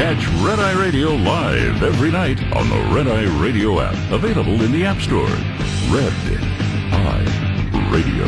Catch Red Eye Radio live every night on the Red Eye Radio app. Available in the App Store. Red Eye Radio.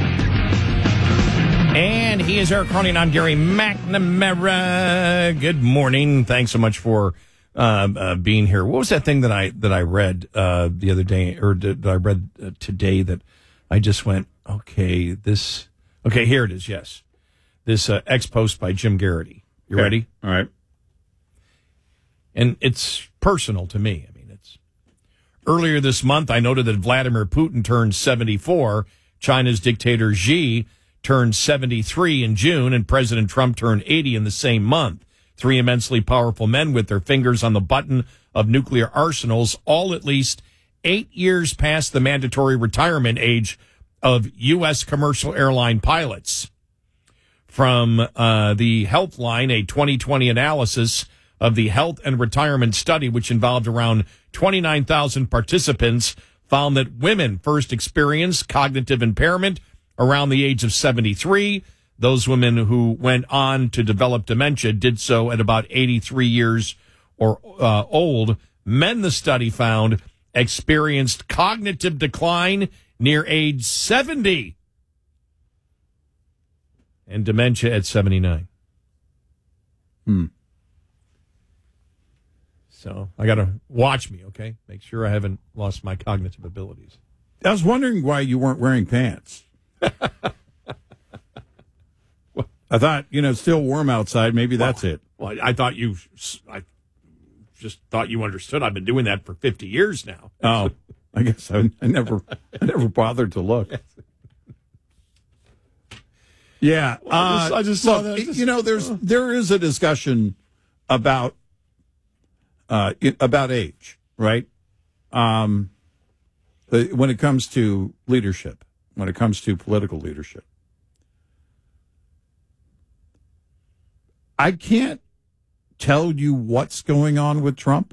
And he is Eric Cronin. I'm Gary McNamara. Good morning. Thanks so much for being here. What was that thing that I read the other day, or that I read today that I just went, okay, here it is, yes. This X-Post by Jim Garrity. You ready? All right. And it's personal to me. I mean, it's earlier this month, I noted that Vladimir Putin turned 74, China's dictator Xi turned 73 in June, and President Trump turned 80 in the same month. Three immensely powerful men with their fingers on the button of nuclear arsenals, all at least 8 years past the mandatory retirement age of U.S. commercial airline pilots. From the Healthline, a 2020 analysis of the health and retirement study, which involved around 29,000 participants, found that women first experienced cognitive impairment around the age of 73. Those women who went on to develop dementia did so at about 83 years or old. Men, the study found, experienced cognitive decline near age 70 and dementia at 79. So I got to watch me, okay? Make sure I haven't lost my cognitive abilities. I was wondering why you weren't wearing pants. I thought, it's still warm outside. Maybe that's it. Well, I just thought you understood. I've been doing that for 50 years now. Oh, I guess I never bothered to look. Yeah. I just saw that. There is a discussion about age, right? When it comes to leadership, when it comes to political leadership. I can't tell you what's going on with Trump,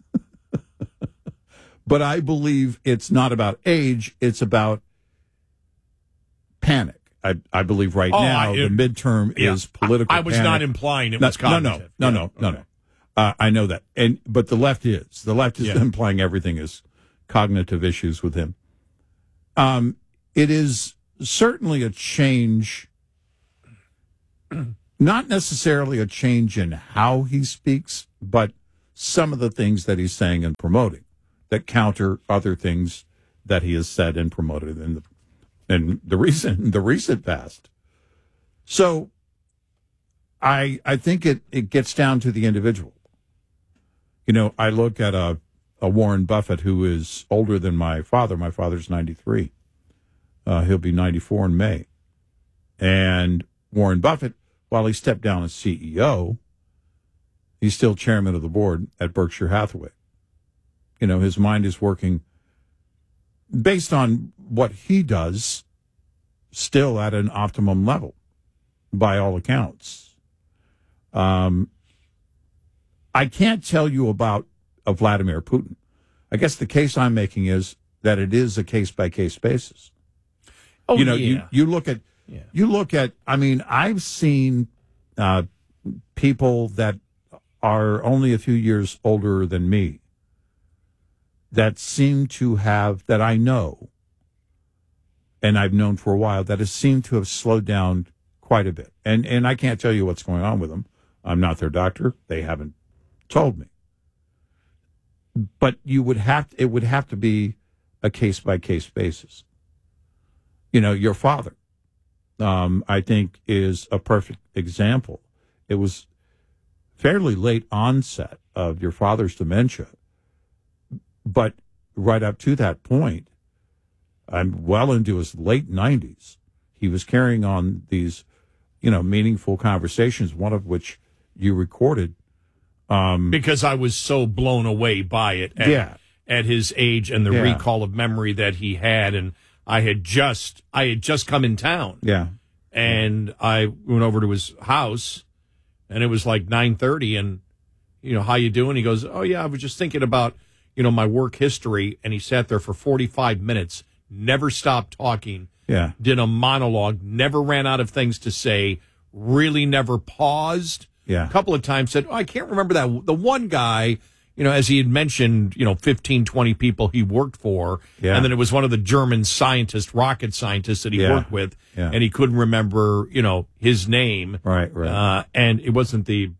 but I believe it's not about age, it's about panic. I believe right now the midterm is political I was panic. Not implying it was cognitive. No. I know that. But the left is. The left is implying everything is cognitive issues with him. It is certainly a change, not necessarily a change in how he speaks, but some of the things that he's saying and promoting that counter other things that he has said and promoted in the recent past. So I think it gets down to the individual. I look at a Warren Buffett who is older than my father. My father's 93. He'll be 94 in May. And Warren Buffett, while he stepped down as CEO, he's still chairman of the board at Berkshire Hathaway. His mind is working based on what he does, still at an optimum level, by all accounts. I can't tell you about Vladimir Putin. I guess the case I'm making is that it is a case-by-case basis. Oh, you look at, I mean, I've seen people that are only a few years older than me that seem to have, that I know, and I've known for a while, that has seemed to have slowed down quite a bit. And I can't tell you what's going on with them. I'm not their doctor. They haven't told me. But it would have to be a case-by-case basis. Your father, I think, is a perfect example. It was fairly late onset of your father's dementia. But right up to that point, I'm well into his late 90s, he was carrying on these, meaningful conversations, one of which you recorded. Because I was so blown away by it at his age and the recall of memory that he had. And I had just come in town. Yeah. And I went over to his house, and it was like 9:30, and, how you doing? He goes, oh, yeah, I was just thinking about, my work history. And he sat there for 45 minutes, never stopped talking. Yeah. Did a monologue, never ran out of things to say, really never paused. Yeah. a couple of times said, I can't remember that. The one guy, as he had mentioned, 15, 20 people he worked for. Yeah. And then it was one of the German scientists, rocket scientists that he worked with. Yeah. And he couldn't rember, his name. Right. And it wasn't it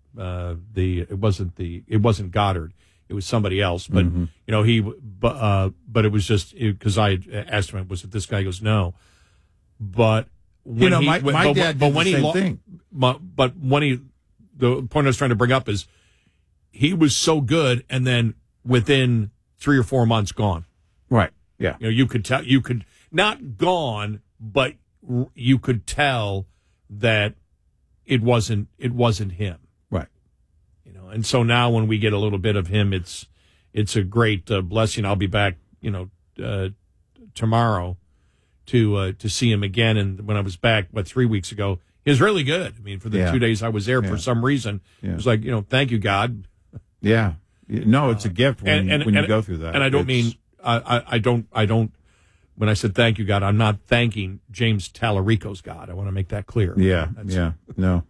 wasn't Goddard. It was somebody else. But, but it was just because I asked him, was it this guy? He goes, no. But when my dad did the same thing. But when the point I was trying to bring up is he was so good, and then within 3 or 4 months, gone. Right. Yeah. You could tell. You could not gone, but you could tell that it wasn't him. Right. And so now when we get a little bit of him, it's a great blessing. I'll be back, tomorrow to see him again. And when I was back, 3 weeks ago, he was really good. I mean, for the 2 days I was there, for some reason, it was like, thank you, God. Yeah. No, it's a gift when you go through that. And I don't mean, I don't, when I said thank you, God, I'm not thanking James Tallarico's God. I want to make that clear. Yeah. No.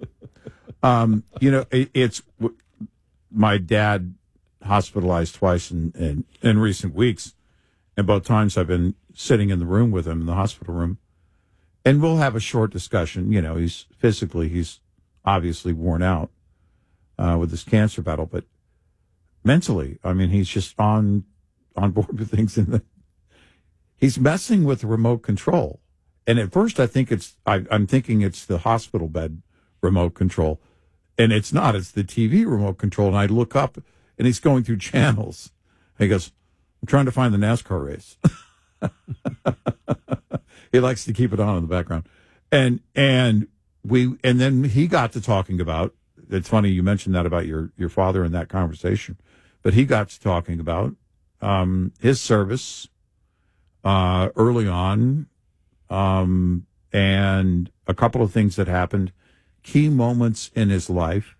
It's my dad hospitalized twice in recent weeks. And both times I've been sitting in the room with him in the hospital room. And we'll have a short discussion. He's obviously worn out with this cancer battle, but mentally, I mean, he's just on board with things. He's messing with the remote control. And at first I think I'm thinking it's the hospital bed remote control. And it's not. It's the TV remote control. And I look up, and he's going through channels. And he goes, I'm trying to find the NASCAR race. He likes to keep it on in the background. And then he got to talking about, it's funny you mentioned that about your father in that conversation, but he got to talking about his service early on, and a couple of things that happened, key moments in his life.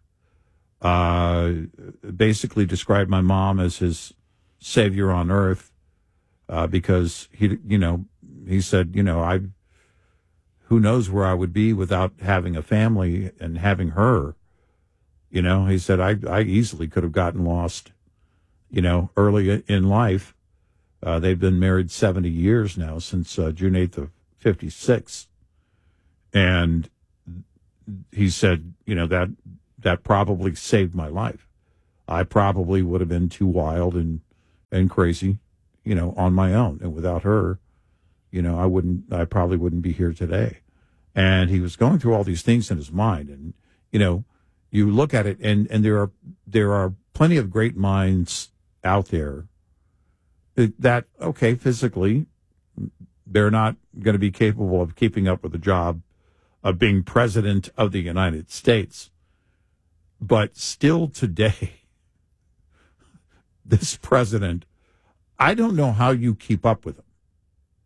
Basically described my mom as his savior on earth, because he said, who knows where I would be without having a family and having her. He said, I easily could have gotten lost, early in life. They've been married 70 years now, since June 8th of 56. And he said, that probably saved my life. I probably would have been too wild and crazy, on my own. And without her, I probably wouldn't be here today. And he was going through all these things in his mind. And, you look at it, and there are plenty of great minds out there that, okay, physically, they're not going to be capable of keeping up with the job of being president of the United States. But still today, this president, I don't know how you keep up with him.